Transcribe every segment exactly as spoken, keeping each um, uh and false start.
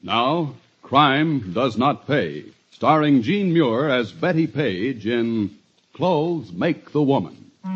Now, Crime Does Not Pay, starring Jean Muir as Betty Page in Clothes Make the Woman.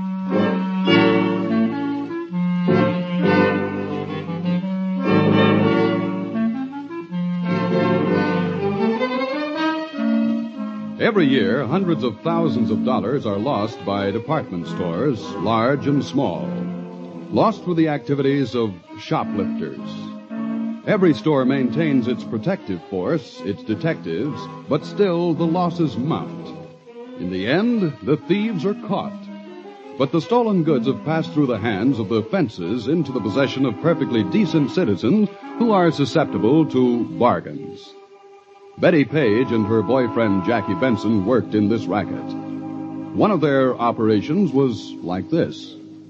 Every year, hundreds of thousands of dollars are lost by department stores, large and small. Lost through the activities of shoplifters. Every store maintains its protective force, its detectives, but still the losses mount. In the end, the thieves are caught. But the stolen goods have passed through the hands of the fences into the possession of perfectly decent citizens who are susceptible to bargains. Betty Page and her boyfriend Jackie Benson worked in this racket. One of their operations was like this.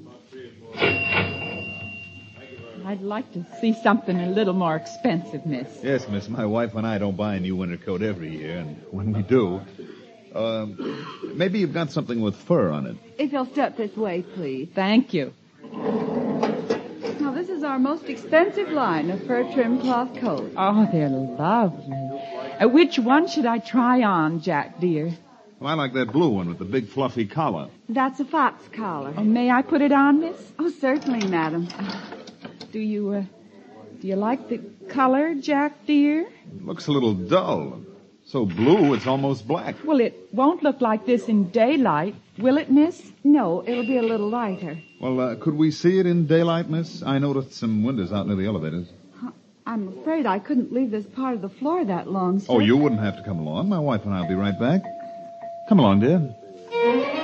I'd like to see something a little more expensive, miss. Yes, miss. My wife and I don't buy a new winter coat every year, and when we do, uh, maybe you've got something with fur on it. If you'll step this way, please. Thank you. Now, this is our most expensive line of fur trim cloth coats. Oh, they're lovely. Uh, which one should I try on, Jack, dear? Well, I like that blue one with the big fluffy collar. That's a fox collar. Oh, may I put it on, miss? Oh, certainly, madam. Do you, uh, do you like the color, Jack, dear? It looks a little dull. So blue, it's almost black. Well, it won't look like this in daylight, will it, miss? No, it'll be a little lighter. Well, uh, could we see it in daylight, miss? I noticed some windows out near the elevators. I'm afraid I couldn't leave this part of the floor that long, sir. Oh, you wouldn't have to come along. My wife and I'll be right back. Come along, dear.